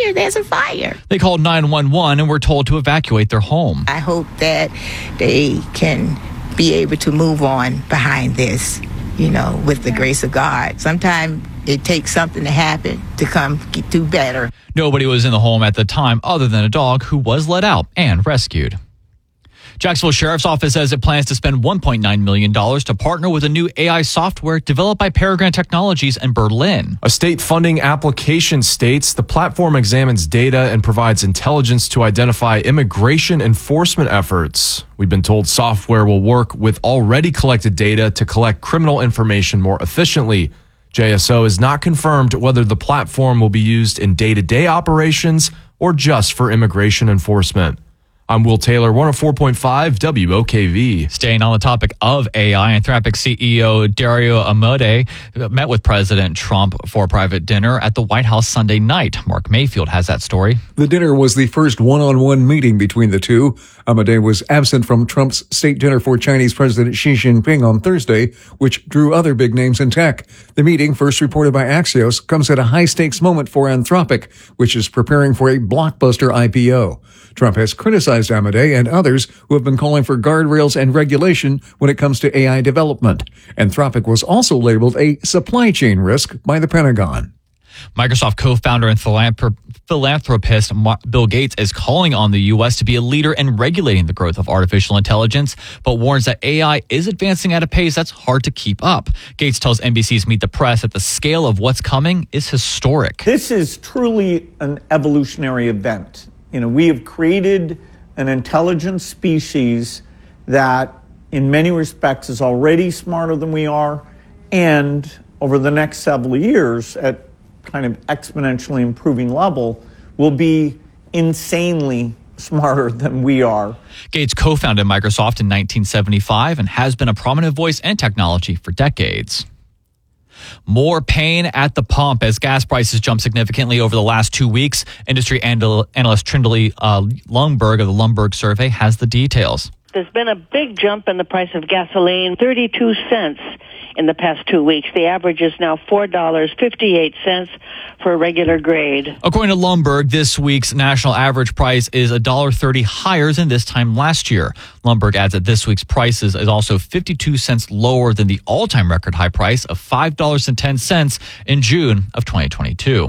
a fire. They called 911 and were told to evacuate their home. I hope that they can be able to move on behind this, with the grace of God. Sometimes it takes something to happen to come do better. Nobody was in the home at the time other than a dog who was let out and rescued. Jacksonville Sheriff's Office says it plans to spend $1.9 million to partner with a new AI software developed by Peregrine Technologies in Berlin. A state funding application states the platform examines data and provides intelligence to identify immigration enforcement efforts. We've been told software will work with already collected data to collect criminal information more efficiently. JSO has not confirmed whether the platform will be used in day-to-day operations or just for immigration enforcement. I'm Will Taylor, 104.5 WOKV. Staying on the topic of AI, Anthropic CEO Dario Amodei met with President Trump for a private dinner at the White House Sunday night. Mark Mayfield has that story. The dinner was the first one-on-one meeting between the two. Amodei was absent from Trump's state dinner for Chinese President Xi Jinping on Thursday, which drew other big names in tech. The meeting, first reported by Axios, comes at a high-stakes moment for Anthropic, which is preparing for a blockbuster IPO. Trump has criticized Amodei and others who have been calling for guardrails and regulation when it comes to AI development. Anthropic was also labeled a supply chain risk by the Pentagon. Microsoft co-founder and philanthropist Bill Gates is calling on the U.S. to be a leader in regulating the growth of artificial intelligence, but warns that AI is advancing at a pace that's hard to keep up. Gates tells NBC's Meet the Press that the scale of what's coming is historic. This is truly an evolutionary event. We have created an intelligent species that in many respects is already smarter than we are, and over the next several years at kind of exponentially improving level will be insanely smarter than we are. Gates co-founded Microsoft in 1975 and has been a prominent voice in technology for decades. More pain at the pump as gas prices jumped significantly over the last 2 weeks. Industry analyst Trindley Lundberg of the Lundberg Survey has the details. There's been a big jump in the price of gasoline, 32 cents in the past 2 weeks. The average is now $4.58 for a regular grade. According to Lundberg, this week's national average price is $1.30 higher than this time last year. Lundberg adds that this week's prices is also 52 cents lower than the all-time record high price of $5.10 in June of 2022.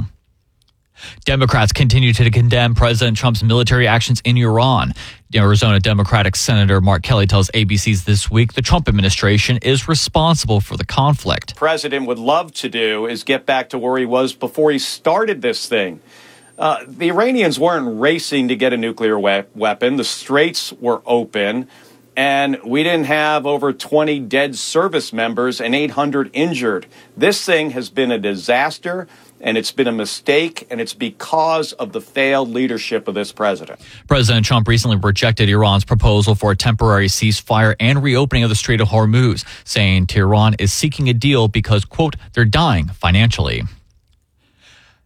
Democrats continue to condemn President Trump's military actions in Iran. Arizona Democratic Senator Mark Kelly tells ABC's This Week the Trump administration is responsible for the conflict. The president would love to do is get back to where he was before he started this thing. The Iranians weren't racing to get a nuclear weapon. The straits were open, and we didn't have over 20 dead service members and 800 injured. This thing has been a disaster, and it's been a mistake, and it's because of the failed leadership of this president. President Trump recently rejected Iran's proposal for a temporary ceasefire and reopening of the Strait of Hormuz, saying Tehran is seeking a deal because, quote, they're dying financially.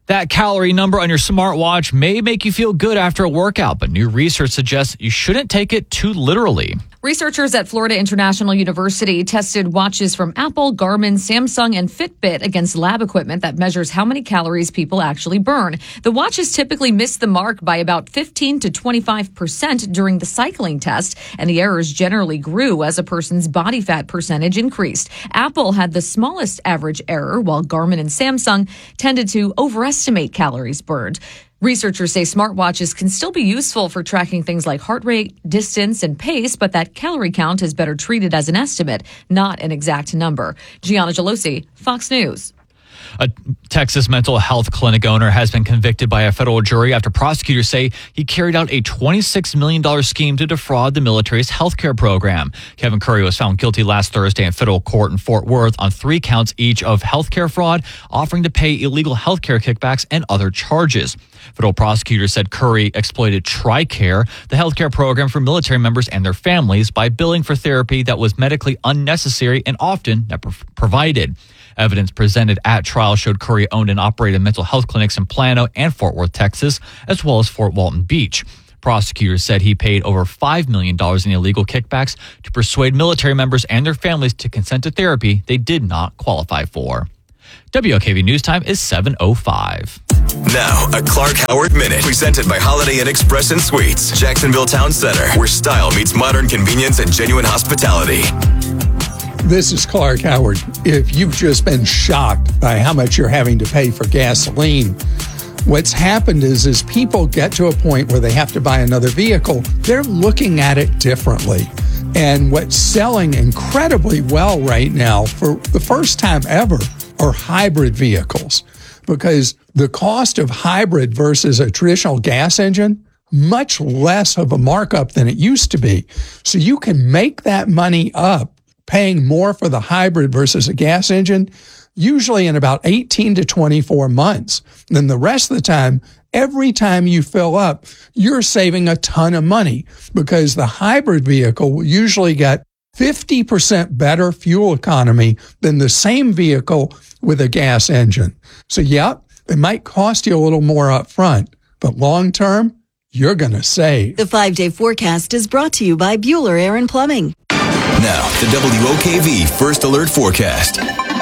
That calorie number on your smartwatch may make you feel good after a workout, but new research suggests you shouldn't take it too literally. Researchers at Florida International University tested watches from Apple, Garmin, Samsung, and Fitbit against lab equipment that measures how many calories people actually burn. The watches typically miss the mark by about 15 to 25% during the cycling test, and the errors generally grew as a person's body fat percentage increased. Apple had the smallest average error, while Garmin and Samsung tended to overestimate calories burned. Researchers say smartwatches can still be useful for tracking things like heart rate, distance, and pace, but that calorie count is better treated as an estimate, not an exact number. Gianna Gelosi, Fox News. A Texas mental health clinic owner has been convicted by a federal jury after prosecutors say he carried out a $26 million scheme to defraud the military's health care program. Kevin Curry was found guilty last Thursday in federal court in Fort Worth on 3 counts each of health care fraud, offering to pay illegal health care kickbacks, and other charges. Federal prosecutors said Curry exploited TRICARE, the health care program for military members and their families, by billing for therapy that was medically unnecessary and often never provided. Evidence presented at trial showed Curry owned and operated mental health clinics in Plano and Fort Worth, Texas, as well as Fort Walton Beach. Prosecutors said he paid over $5 million in illegal kickbacks to persuade military members and their families to consent to therapy they did not qualify for. WOKV News Time is 7:05. Now, a Clark Howard Minute, presented by Holiday Inn Express and Suites, Jacksonville Town Center, where style meets modern convenience and genuine hospitality. This is Clark Howard. If you've just been shocked by how much you're having to pay for gasoline, what's happened is people get to a point where they have to buy another vehicle, they're looking at it differently. And what's selling incredibly well right now, for the first time ever, are hybrid vehicles. Because the cost of hybrid versus a traditional gas engine, much less of a markup than it used to be. So you can make that money up paying more for the hybrid versus a gas engine, usually in about 18 to 24 months. Then the rest of the time, every time you fill up, you're saving a ton of money because the hybrid vehicle will usually get 50% better fuel economy than the same vehicle with a gas engine. So yeah, it might cost you a little more up front, but long term, you're going to save. The 5-day forecast is brought to you by Bueller Air and Plumbing. Now, the WOKV First Alert Forecast.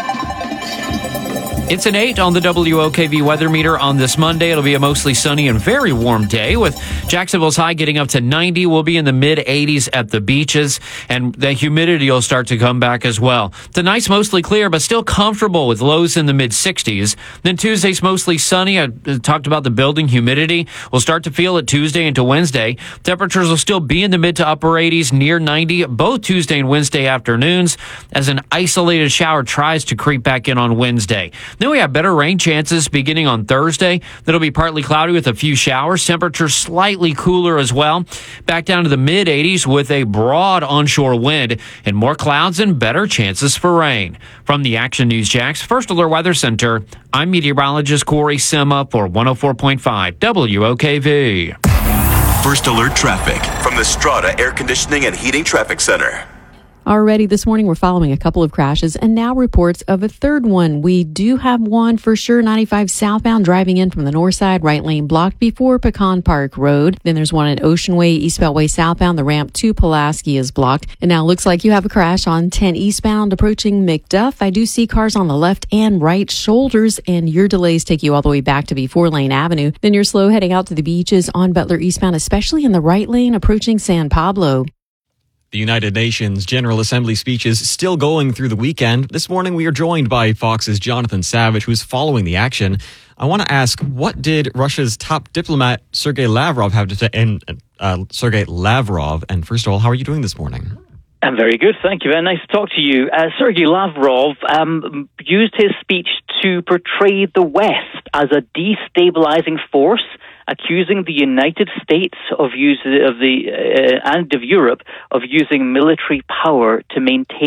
It's an 8 on the WOKV weather meter on this Monday. It'll be a mostly sunny and very warm day with Jacksonville's high getting up to 90. We'll be in the mid-80s at the beaches, and the humidity will start to come back as well. Tonight's mostly clear, but still comfortable with lows in the mid-60s. Then Tuesday's mostly sunny. I talked about the building humidity. We'll start to feel it Tuesday into Wednesday. Temperatures will still be in the mid to upper 80s, near 90, both Tuesday and Wednesday afternoons, as an isolated shower tries to creep back in on Wednesday. Then we have better rain chances beginning on Thursday. That'll be partly cloudy with a few showers. Temperatures slightly cooler as well. Back down to the mid-80s with a broad onshore wind and more clouds and better chances for rain. From the Action News Jax First Alert Weather Center, I'm meteorologist Corey Sima for 104.5 WOKV. First Alert Traffic from the Strata Air Conditioning and Heating Traffic Center. Already this morning, we're following a couple of crashes and now reports of a third one. We do have one for sure, 95 southbound driving in from the north side, right lane blocked before Pecan Park Road. Then there's one at Ocean Way, East Beltway southbound. The ramp to Pulaski is blocked. And now it looks like you have a crash on 10 eastbound approaching McDuff. I do see cars on the left and right shoulders, and your delays take you all the way back to before Lane Avenue. Then you're slow heading out to the beaches on Butler eastbound, especially in the right lane approaching San Pablo. The United Nations General Assembly speech is still going through the weekend. This morning, we are joined by Fox's Jonathan Savage, who's following the action. I want to ask, what did Russia's top diplomat, Sergei Lavrov, have to say? And first of all, how are you doing this morning? I'm very good, thank you. Very nice to talk to you. Sergei Lavrov used his speech to portray the West as a destabilizing force, accusing the United States and of Europe of using military power to maintain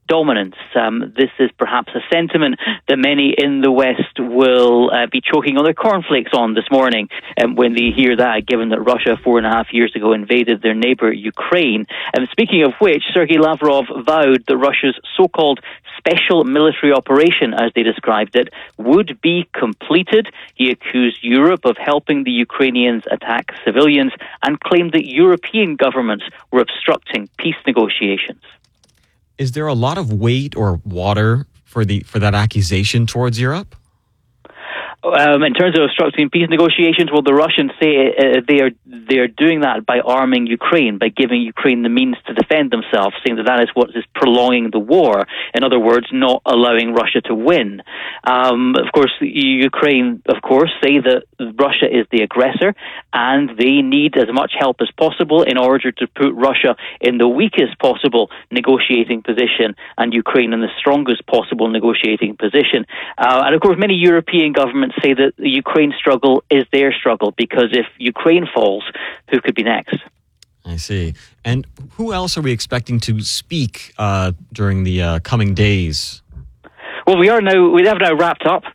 dominance. This is perhaps a sentiment that many in the West will be choking on their cornflakes on this morning when they hear that, given that Russia 4.5 years ago invaded their neighbor Ukraine. And speaking of which, Sergei Lavrov vowed that Russia's so-called special military operation, as they described it, would be completed. He accused Europe of helping the Ukrainians attack civilians and claimed that European governments were obstructing peace negotiations. Is there a lot of weight or water for that accusation towards Europe? In terms of obstructing peace negotiations, well, the Russians say they are doing that by arming Ukraine, by giving Ukraine the means to defend themselves, saying that is what is prolonging the war. In other words, not allowing Russia to win. Of course, Ukraine, say that Russia is the aggressor, and they need as much help as possible in order to put Russia in the weakest possible negotiating position and Ukraine in the strongest possible negotiating position. And of course, many European governments say that the Ukraine struggle is their struggle, because if Ukraine falls, who could be next? I see. And who else are we expecting to speak during the coming days? Well, we have now wrapped up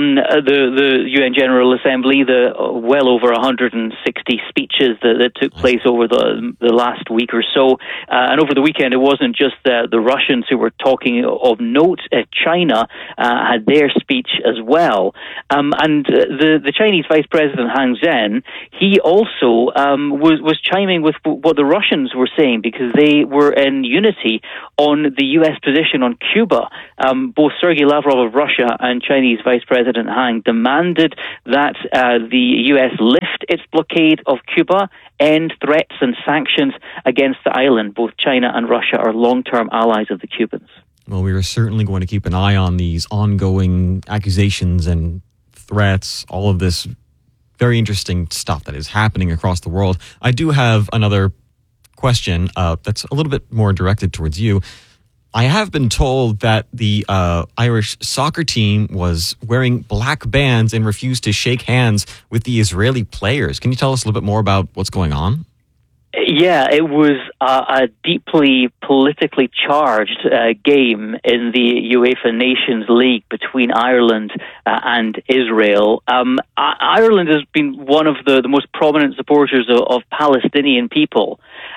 the UN General Assembly, the well over 160 speeches that took place over the last week or so. And over the weekend, it wasn't just the Russians who were talking of note. China had their speech as well. And the Chinese Vice President Han Zhen, he also was chiming with what the Russians were saying, because they were in unity on the U.S. position on Cuba. Both Sergei Lavrov of Russia and Chinese Vice President Han demanded that the U.S. lift its blockade of Cuba, end threats and sanctions against the island. Both China and Russia are long-term allies of the Cubans. Well, we are certainly going to keep an eye on these ongoing accusations and threats, all of this very interesting stuff that is happening across the world. I do have another question that's a little bit more directed towards you. I have been told that the Irish soccer team was wearing black bands and refused to shake hands with the Israeli players. Can you tell us a little bit more about what's going on? Yeah, it was a deeply politically charged game in the UEFA Nations League between Ireland and Israel. Ireland has been one of the most prominent supporters of Palestinian people.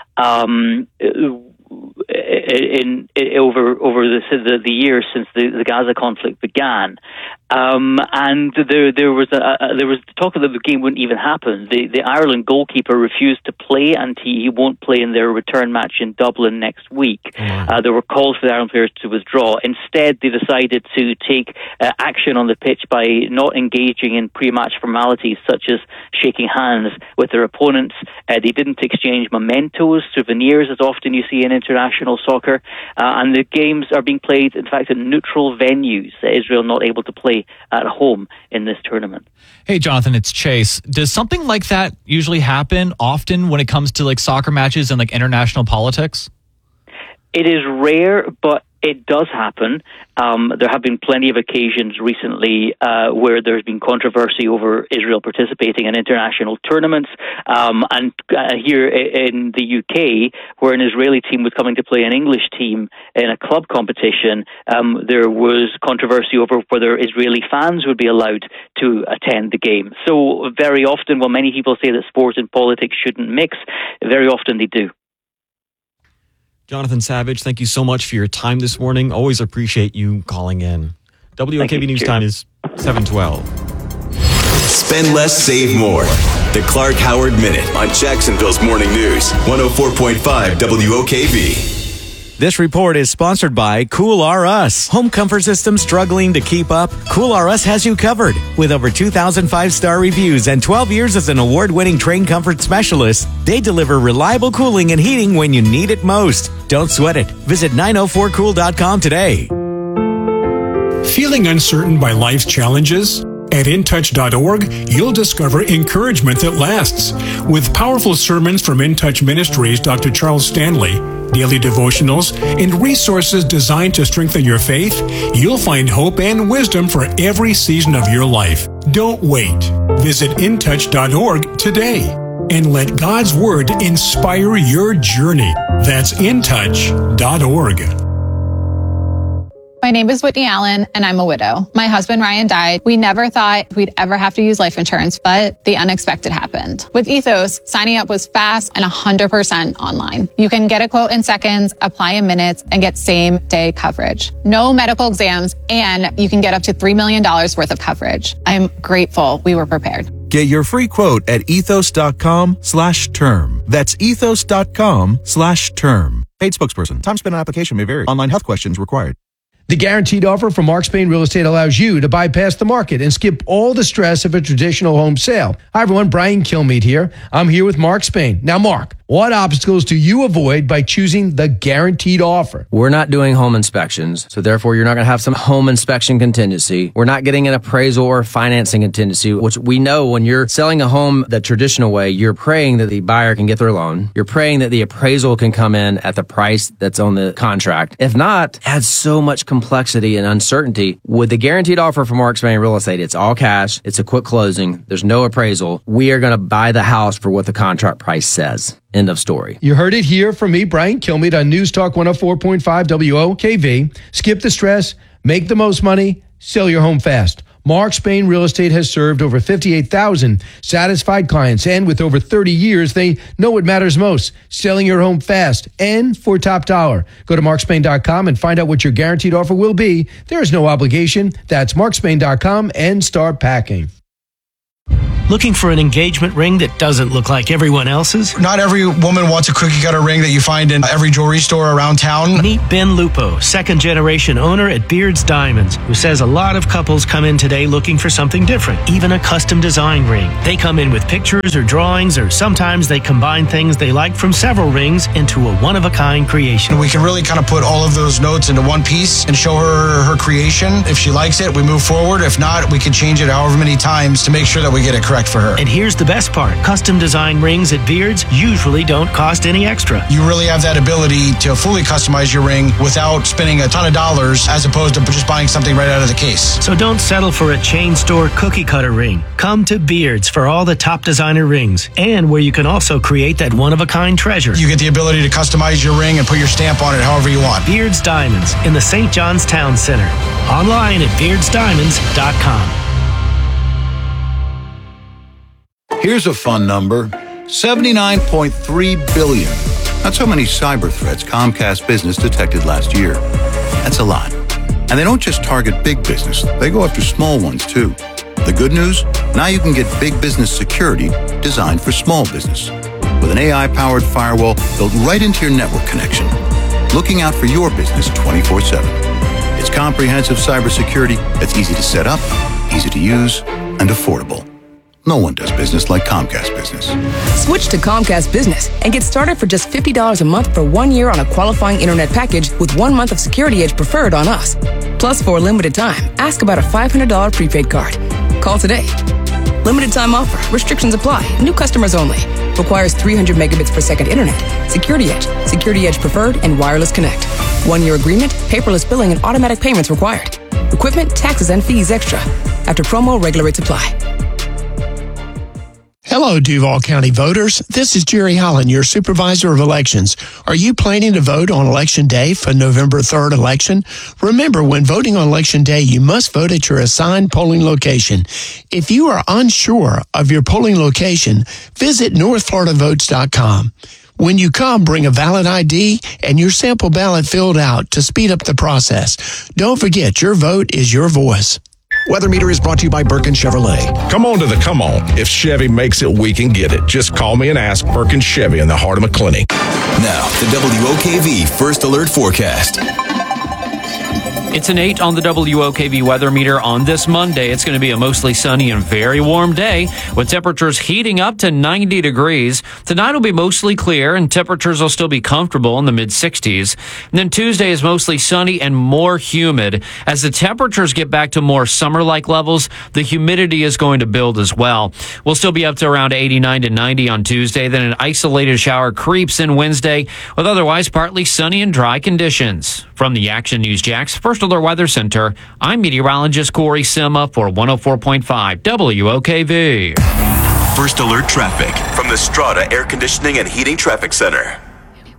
Over the years since the Gaza conflict began, and there was talk that the game wouldn't even happen. The Ireland goalkeeper refused to play, and he won't play in their return match in Dublin next week. There were calls for the Ireland players to withdraw. Instead, they decided to take action on the pitch by not engaging in pre-match formalities such as shaking hands with their opponents. They didn't exchange mementos, souvenirs, as often you see in international soccer, and the games are being played, in fact, in neutral venues. Israel not able to play at home in this tournament. Hey, Jonathan, it's Chase. Does something like that usually happen often when it comes to like soccer matches and like international politics? It is rare, but it does happen. There have been plenty of occasions recently where there's been controversy over Israel participating in international tournaments. And here in the UK, where an Israeli team was coming to play an English team in a club competition, there was controversy over whether Israeli fans would be allowed to attend the game. So very often, while many people say that sport and politics shouldn't mix, very often they do. Jonathan Savage, thank you so much for your time this morning. Always appreciate you calling in. WOKV News Time is 7:12. Spend less, save more. The Clark Howard Minute on Jacksonville's Morning News, 104.5 WOKV. This report is sponsored by Cool R Us. Home comfort systems struggling to keep up? Cool R Us has you covered. With over 2,000 5-star reviews and 12 years as an award-winning trained comfort specialist, they deliver reliable cooling and heating when you need it most. Don't sweat it. Visit 904cool.com today. Feeling uncertain by life's challenges? At InTouch.org, you'll discover encouragement that lasts. With powerful sermons from InTouch Ministries' Dr. Charles Stanley, daily devotionals, and resources designed to strengthen your faith, you'll find hope and wisdom for every season of your life. Don't wait. Visit InTouch.org today and let God's Word inspire your journey. That's InTouch.org. My name is Whitney Allen, and I'm a widow. My husband, Ryan, died. We never thought we'd ever have to use life insurance, but the unexpected happened. With Ethos, signing up was fast and 100% online. You can get a quote in seconds, apply in minutes, and get same-day coverage. No medical exams, and you can get up to $3 million worth of coverage. I'm grateful we were prepared. Get your free quote at ethos.com/term. That's ethos.com/term. Paid spokesperson. Time spent on application may vary. Online health questions required. The guaranteed offer from Mark Spain Real Estate allows you to bypass the market and skip all the stress of a traditional home sale. Hi, everyone. Brian Kilmeade here. I'm here with Mark Spain. Now, Mark, what obstacles do you avoid by choosing the guaranteed offer? We're not doing home inspections, so therefore you're not going to have some home inspection contingency. We're not getting an appraisal or financing contingency, which we know when you're selling a home the traditional way, you're praying that the buyer can get their loan. You're praying that the appraisal can come in at the price that's on the contract. If not, it adds so much complexity and uncertainty. With the guaranteed offer from Mark Spain Real Estate, it's all cash. It's a quick closing. There's no appraisal. We are going to buy the house for what the contract price says. End of story. You heard it here from me, Brian Kilmeade, on News Talk 104.5 WOKV. Skip the stress, make the most money, sell your home fast. Mark Spain Real Estate has served over 58,000 satisfied clients, and with over 30 years, they know what matters most, selling your home fast and for top dollar. Go to markspain.com and find out what your guaranteed offer will be. There is no obligation. That's markspain.com and start packing. Looking for an engagement ring that doesn't look like everyone else's? Not every woman wants a cookie cutter ring that you find in every jewelry store around town. Meet Ben Lupo, second generation owner at Beard's Diamonds, who says a lot of couples come in today looking for something different, even a custom design ring. They come in with pictures or drawings, or sometimes they combine things they like from several rings into a one-of-a-kind creation. We can really kind of put all of those notes into one piece and show her her creation. If she likes it, we move forward. If not, we can change it however many times to make sure that we get it correct for her. And here's the best part. Custom design rings at Beard's usually don't cost any extra. You really have that ability to fully customize your ring without spending a ton of dollars, as opposed to just buying something right out of the case. So don't settle for a chain store cookie cutter ring. Come to Beard's for all the top designer rings, and where you can also create that one-of-a-kind treasure. You get the ability to customize your ring and put your stamp on it however you want. Beard's Diamonds in the St. John's Town Center. Online at beardsdiamonds.com. Here's a fun number, 79.3 billion. That's how many cyber threats Comcast Business detected last year. That's a lot. And they don't just target big business, they go after small ones too. The good news? Now you can get big business security designed for small business. With an AI-powered firewall built right into your network connection, looking out for your business 24/7. It's comprehensive cybersecurity that's easy to set up, easy to use, and affordable. No one does business like Comcast Business. Switch to Comcast Business and get started for just $50 a month for 1 year on a qualifying internet package with 1 month of Security Edge Preferred on us. Plus, for a limited time, ask about a $500 prepaid card. Call today. Limited time offer. Restrictions apply. New customers only. Requires 300 megabits per second internet. Security Edge, Security Edge Preferred, and Wireless Connect. 1 year agreement, paperless billing, and automatic payments required. Equipment, taxes, and fees extra. After promo, regular rates apply. Hello, Duval County voters. This is Jerry Holland, your supervisor of elections. Are you planning to vote on Election Day for November 3rd election? Remember, when voting on Election Day, you must vote at your assigned polling location. If you are unsure of your polling location, visit northfloridavotes.com. When you come, bring a valid ID and your sample ballot filled out to speed up the process. Don't forget, your vote is your voice. Weather Meter is brought to you by Birkin Chevrolet. Come on to the come on. If Chevy makes it, we can get it. Just call me and ask. Birkin Chevy in the heart of McClinney. Now, the WOKV First Alert Forecast. It's an 8 on the WOKV weather meter on this Monday. It's going to be a mostly sunny and very warm day with temperatures heating up to 90 degrees. Tonight will be mostly clear and temperatures will still be comfortable in the mid-60s. And then Tuesday is mostly sunny and more humid. As the temperatures get back to more summer-like levels, the humidity is going to build as well. We'll still be up to around 89 to 90 on Tuesday. Then an isolated shower creeps in Wednesday with otherwise partly sunny and dry conditions. From the Action News Jax First Alert Weather Center, I'm meteorologist Corey Sima for 104.5 WOKV. First Alert Traffic from the Strata Air Conditioning and Heating Traffic Center.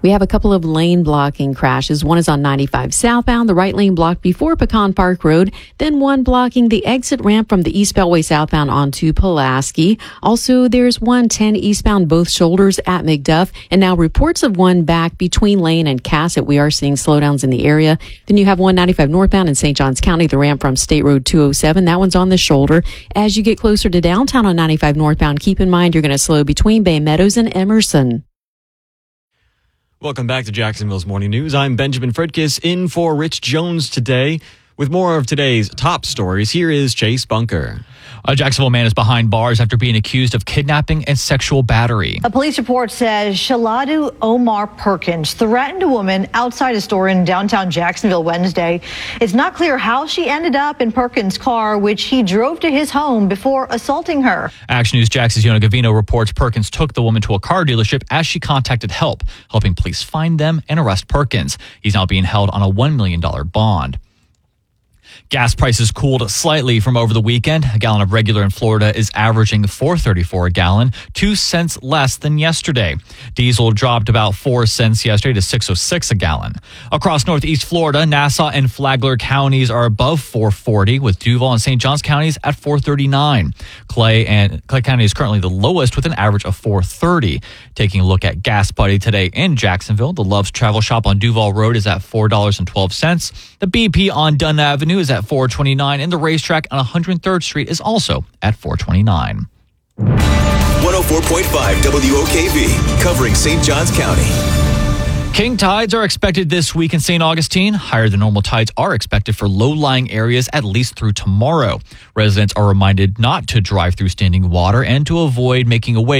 We have a couple of lane blocking crashes. One is on 95 southbound, the right lane blocked before Pecan Park Road, then one blocking the exit ramp from the East Beltway southbound onto Pulaski. Also, there's 110 eastbound both shoulders at McDuff, and now reports of one back between Lane and Cassett. We are seeing slowdowns in the area. Then you have 195 northbound in St. Johns County, the ramp from State Road 207. That one's on the shoulder. As you get closer to downtown on 95 northbound, keep in mind you're going to slow between Bay Meadows and Emerson. Welcome back to Jacksonville's Morning News. I'm Benjamin Fredkis in for Rich Jones today. With more of today's top stories, here is Chase Bunker. A Jacksonville man is behind bars after being accused of kidnapping and sexual battery. A police report says Shaladu Omar Perkins threatened a woman outside a store in downtown Jacksonville Wednesday. It's not clear how she ended up in Perkins' car, which he drove to his home before assaulting her. Action News Jax's Yona Gavino reports Perkins took the woman to a car dealership as she contacted help, helping police find them and arrest Perkins. He's now being held on a $1 million bond. Gas prices cooled slightly from over the weekend. A gallon of regular in Florida is averaging $4.34 a gallon, 2 cents less than yesterday. Diesel dropped about 4 cents yesterday to $6.06 a gallon. Across Northeast Florida, Nassau and Flagler counties are above $4.40, with Duval and St. Johns counties at $4.39. Clay County is currently the lowest with an average of $4.30. Taking a look at Gas Buddy today in Jacksonville, the Love's Travel Shop on Duval Road is at $4.12. The BP on Dunn Avenue is at $4.29, and the racetrack on 103rd Street is also at $4.29. 104.5 WOKV, covering St. Johns County. King tides are expected this week in St. Augustine. Higher than normal tides are expected for low-lying areas at least through tomorrow. Residents are reminded not to drive through standing water and to avoid making a way